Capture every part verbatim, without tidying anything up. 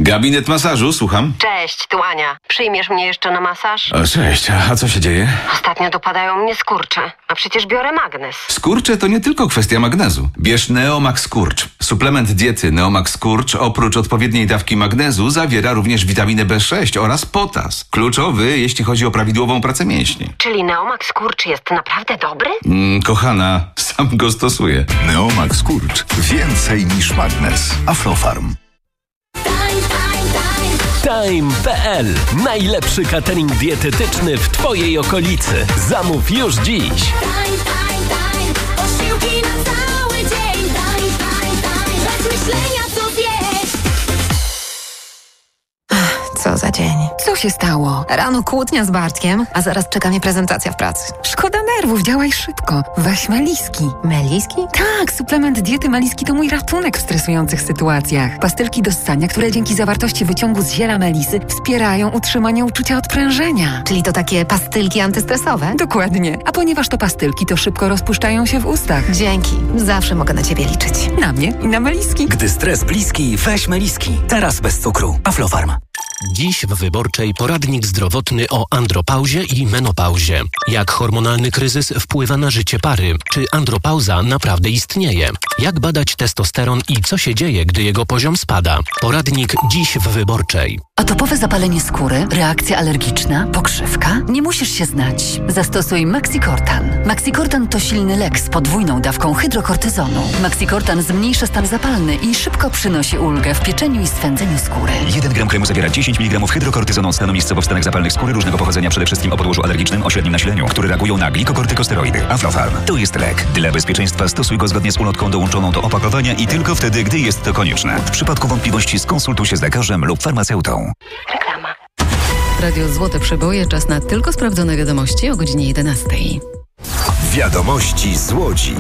Gabinet masażu, słucham. Cześć, tu Ania. Przyjmiesz mnie jeszcze na masaż? O, cześć, a co się dzieje? Ostatnio dopadają mnie skurcze, a przecież biorę magnes. Skurcze to nie tylko kwestia magnezu. Bierz Neomax Skurcz. Suplement diety Neomax Skurcz oprócz odpowiedniej dawki magnezu zawiera również witaminę B sześć oraz potas. Kluczowy, jeśli chodzi o prawidłową pracę mięśni. Czyli Neomax Skurcz jest naprawdę dobry? Mm, kochana, sam go stosuję. Neomax Skurcz. Więcej niż magnes. Aflofarm. Time kropka p l. Najlepszy catering dietetyczny w Twojej okolicy. Zamów już dziś. Time, time, time. Posiłki na cały dzień. Time, time, time. Bez myślenia co zjeść. Co za dzień. Co się stało? Rano kłótnia z Bartkiem, a zaraz czeka mnie prezentacja w pracy. Szkoda nerwów, działaj szybko. Weź Meliski. Meliski? Tak, suplement diety Meliski to mój ratunek w stresujących sytuacjach. Pastylki do ssania, które dzięki zawartości wyciągu z ziela melisy wspierają utrzymanie uczucia odprężenia. Czyli to takie pastylki antystresowe? Dokładnie. A ponieważ to pastylki, to szybko rozpuszczają się w ustach. Dzięki. Zawsze mogę na ciebie liczyć. Na mnie i na Meliski. Gdy stres bliski, weź Meliski. Teraz bez cukru. Aflofarm. Dziś w Wyborczej poradnik zdrowotny o andropauzie i menopauzie. Jak hormonalny kryzys wpływa na życie pary? Czy andropauza naprawdę istnieje? Jak badać testosteron i co się dzieje, gdy jego poziom spada? Poradnik dziś w Wyborczej. Atopowe zapalenie skóry, reakcja alergiczna, pokrzywka? Nie musisz się znać. Zastosuj Maxicortan. Maxicortan to silny lek z podwójną dawką hydrokortyzonu. Maxicortan zmniejsza stan zapalny i szybko przynosi ulgę w pieczeniu i swędzeniu skóry. jeden gram kremu zawiera dziesięć miligramów hydrokortyzonu, stanu miejscowo w stanach zapalnych skóry różnego pochodzenia, przede wszystkim o podłożu alergicznym o średnim nasileniu, które reagują na glikokortykosteroidy. Aflofarm. To jest lek. Dla bezpieczeństwa stosuj go zgodnie z ulotką dołączoną do opakowania i tylko wtedy, gdy jest to konieczne. W przypadku wątpliwości skonsultuj się z lekarzem lub farmaceutą. Reklama. Radio Złote Przeboje, czas na tylko sprawdzone wiadomości o godzinie jedenastej. Wiadomości z Łodzi.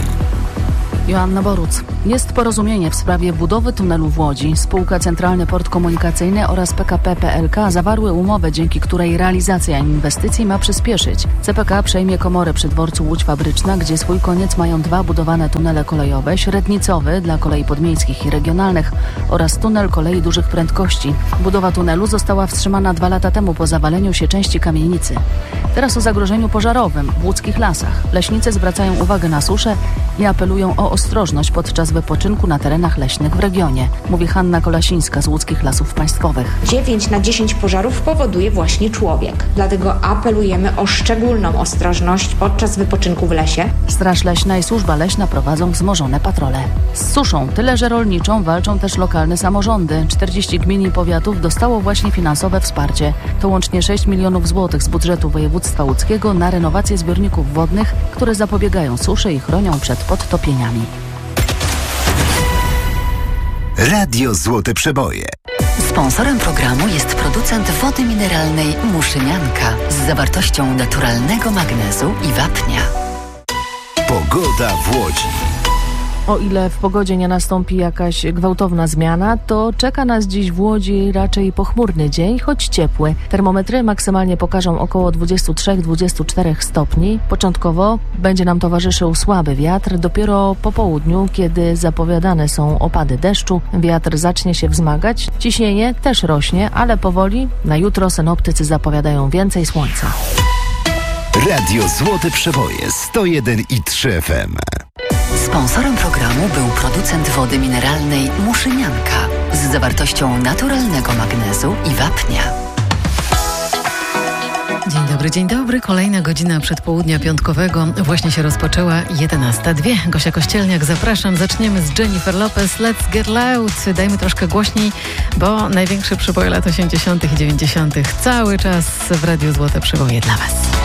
Joanna Boruc. Jest porozumienie w sprawie budowy tunelu w Łodzi. Spółka Centralny Port Komunikacyjny oraz P K P P L K zawarły umowę, dzięki której realizacja inwestycji ma przyspieszyć. C P K przejmie komorę przy dworcu Łódź Fabryczna, gdzie swój koniec mają dwa budowane tunele kolejowe, średnicowy dla kolei podmiejskich i regionalnych oraz tunel kolei dużych prędkości. Budowa tunelu została wstrzymana dwa lata temu po zawaleniu się części kamienicy. Teraz o zagrożeniu pożarowym w łódzkich lasach. Leśnicy zwracają uwagę na suszę i apelują o ostrożność podczas wypoczynku na terenach leśnych w regionie, mówi Hanna Kolasińska z Łódzkich Lasów Państwowych. dziewięć na dziesięć pożarów powoduje właśnie człowiek. Dlatego apelujemy o szczególną ostrożność podczas wypoczynku w lesie. Straż Leśna i Służba Leśna prowadzą wzmożone patrole. Z suszą, tyle że rolniczą, walczą też lokalne samorządy. czterdzieści gmin i powiatów dostało właśnie finansowe wsparcie. To łącznie sześć milionów złotych z budżetu województwa łódzkiego na renowację zbiorników wodnych, które zapobiegają suszy i chronią przed podtopieniami. Radio Złote Przeboje. Sponsorem programu jest producent wody mineralnej Muszynianka z zawartością naturalnego magnezu i wapnia. Pogoda w Łodzi. O ile w pogodzie nie nastąpi jakaś gwałtowna zmiana, to czeka nas dziś w Łodzi raczej pochmurny dzień, choć ciepły. Termometry maksymalnie pokażą około dwadzieścia trzy do dwudziestu czterech stopni. Początkowo będzie nam towarzyszył słaby wiatr. Dopiero po południu, kiedy zapowiadane są opady deszczu, wiatr zacznie się wzmagać. Ciśnienie też rośnie, ale powoli. Na jutro synoptycy zapowiadają więcej słońca. Radio Złote Przeboje sto jeden i trzy F M. Sponsorem programu był producent wody mineralnej Muszynianka z zawartością naturalnego magnezu i wapnia. Dzień dobry, dzień dobry. Kolejna godzina przedpołudnia piątkowego właśnie się rozpoczęła, jedenasta dwie. Gosia Kościelniak, zapraszam. Zaczniemy z Jennifer Lopez. Let's get loud. Dajmy troszkę głośniej, bo największe przeboje lat osiemdziesiątych i dziewięćdziesiątych cały czas w Radiu Złote Przeboje dla Was.